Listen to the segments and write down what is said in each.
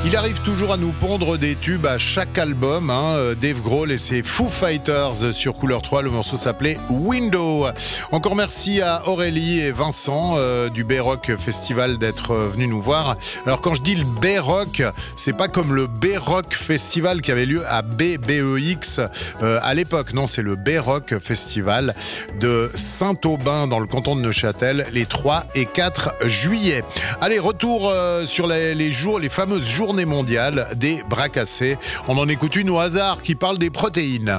Il arrive toujours à nous pondre des tubes à chaque album. Dave Grohl et ses Foo Fighters sur Couleur 3. Le morceau s'appelait Window. Encore merci à Aurélie et Vincent du B-Rock Festival d'être venus nous voir. Alors quand je dis le B-Rock, c'est pas comme le B-Rock Festival qui avait lieu à BEX à l'époque. Non, c'est le B-Rock Festival de Saint-Aubin dans le canton de Neuchâtel les 3 et 4 juillet. Allez, retour sur les fameuses journées mondiales des bras cassés. On en écoute une au hasard qui parle des protéines.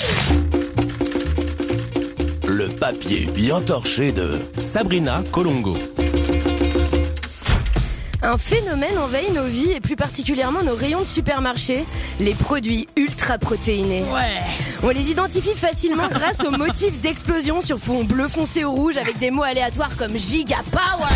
Le papier bien torché de Sabrina Colongo. Un phénomène envahit nos vies et plus particulièrement nos rayons de supermarché, les produits ultra protéinés. Ouais. On les identifie facilement grâce aux motifs d'explosion sur fond bleu foncé ou rouge avec des mots aléatoires comme Giga Power.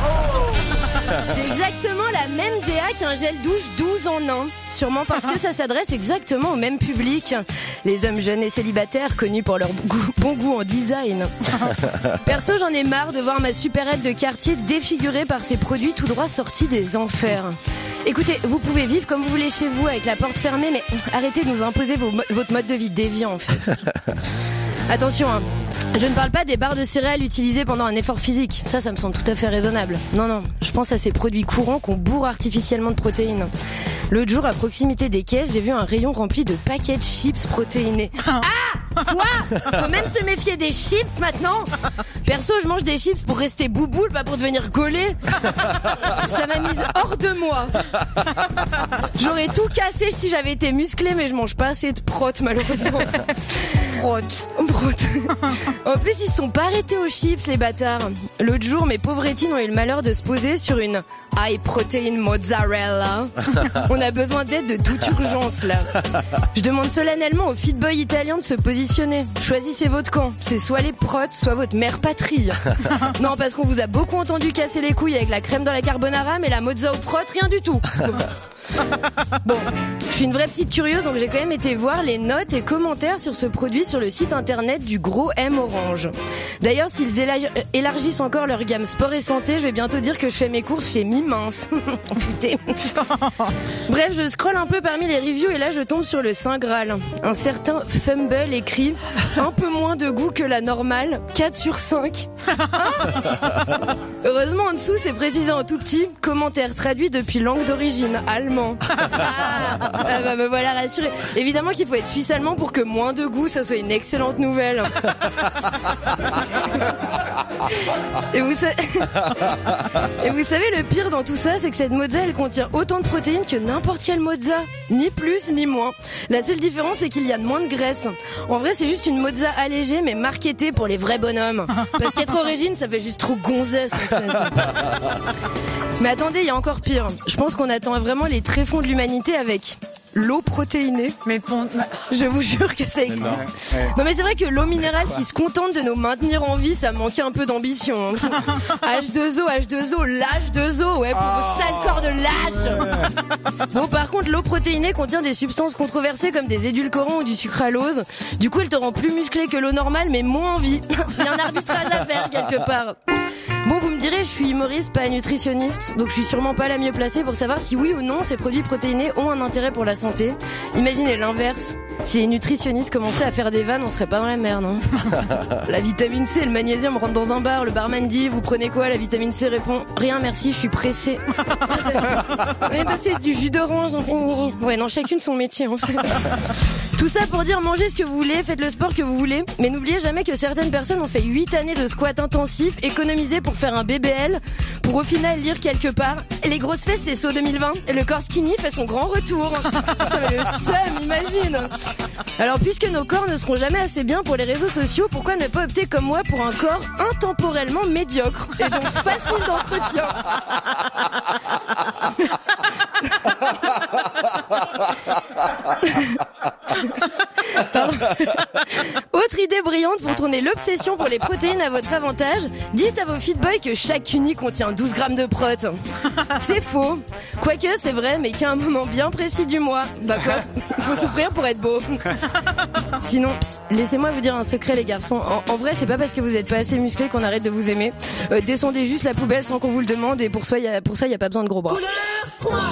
C'est exactement la même DA qu'un gel douche 12 en 1. Sûrement parce que ça s'adresse exactement au même public. Les hommes jeunes et célibataires connus pour leur bon goût en design. Perso, j'en ai marre de voir ma supérette de quartier défigurée par ces produits tout droit sortis des enfers. Écoutez, vous pouvez vivre comme vous voulez chez vous avec la porte fermée, mais arrêtez de nous imposer votre mode de vie déviant en fait. Attention, je ne parle pas des barres de céréales utilisées pendant un effort physique. Ça me semble tout à fait raisonnable. Non, je pense à ces produits courants qu'on bourre artificiellement de protéines. L'autre jour, à proximité des caisses, j'ai vu un rayon rempli de paquets de chips protéinés. Ah! Quoi? Faut même se méfier des chips maintenant? Perso, je mange des chips pour rester bouboule, pas pour devenir gaulé. Ça m'a mise hors de moi. J'aurais tout cassé si j'avais été musclée, mais je mange pas assez de prot, malheureusement. Prot. En plus, ils se sont pas arrêtés aux chips, les bâtards. L'autre jour, mes pauvres rétines ont eu le malheur de se poser sur une high protein mozzarella. On a besoin d'aide de toute urgence, là. Je demande solennellement au fit boy italien de se positionner. Choisissez votre camp. C'est soit les prots, soit votre mère patrie. Non, parce qu'on vous a beaucoup entendu casser les couilles avec la crème dans la carbonara, mais la mozza au prot, rien du tout. Bon, je suis une vraie petite curieuse, donc j'ai quand même été voir les notes et commentaires sur ce produit sur le site internet du Gros M Orange. D'ailleurs, s'ils élargissent encore leur gamme sport et santé, je vais bientôt dire que je fais mes courses chez Mi Mince. Putain. Bref, je scrolle un peu parmi les reviews et là je tombe sur le Saint Graal. Un certain Fumble écrit un peu moins de goût que la normale, 4 sur 5. Heureusement en dessous c'est précisé en tout petit, commentaire traduit depuis langue d'origine, allemand. Bah me voilà rassurée. Évidemment qu'il faut être suisse-allemand pour que moins de goût ça soit une excellente nouvelle. Et vous savez le pire dans tout ça, c'est que cette mozza elle contient autant de protéines que n'importe quelle mozza, ni plus ni moins. La seule différence c'est qu'il y a moins de graisse. En vrai c'est juste une mozza allégée mais marketée pour les vrais bonhommes. Parce qu'être origine ça fait juste trop gonzesse en fait. Mais attendez, il y a encore pire. Je pense qu'on attend vraiment les tréfonds de l'humanité avec l'eau protéinée. Mais je vous jure que ça existe. Non mais c'est vrai que l'eau minérale qui se contente de nous maintenir en vie, ça manquait un peu d'ambition. H2O, l'âge de zo, ouais, pour vos sales corps de lâche. Bon, par contre, l'eau protéinée contient des substances controversées comme des édulcorants ou du sucralose. Du coup, elle te rend plus musclé que l'eau normale, mais moins en vie. Il y a un arbitrage à faire quelque part. Bon, vous me direz, je suis humoriste, pas nutritionniste, donc je suis sûrement pas la mieux placée pour savoir si oui ou non ces produits protéinés ont un intérêt pour la santé. Imaginez l'inverse. Si les nutritionnistes commençaient à faire des vannes, on serait pas dans la merde, hein. La vitamine C et le magnésium rentrent dans un bar, le barman dit, vous prenez quoi? La vitamine C répond, rien merci, je suis pressé. On est passé du jus d'orange, en fait. Ouais, non, chacune son métier, en fait. Tout ça pour dire, mangez ce que vous voulez, faites le sport que vous voulez, mais n'oubliez jamais que certaines personnes ont fait 8 années de squat intensif, économisé pour faire un BBL, pour au final lire quelque part, les grosses fesses c'est saut 2020, et le corps skinny fait son grand retour. Ça va le seum, imagine. Alors puisque nos corps ne seront jamais assez bien pour les réseaux sociaux, pourquoi ne pas opter comme moi pour un corps intemporellement médiocre, et donc facile d'entretien. Autre idée brillante pour tourner l'obsession pour les protéines à votre avantage, dites à vos fit boys que chaque uni contient 12 grammes de prot. C'est faux. Quoique c'est vrai, mais qu'à un moment bien précis du mois. Bah quoi, faut souffrir pour être beau. Sinon, laissez-moi vous dire un secret les garçons. En vrai, c'est pas parce que vous êtes pas assez musclés qu'on arrête de vous aimer. Descendez juste la poubelle sans qu'on vous le demande et pour ça, y a pas besoin de gros bras.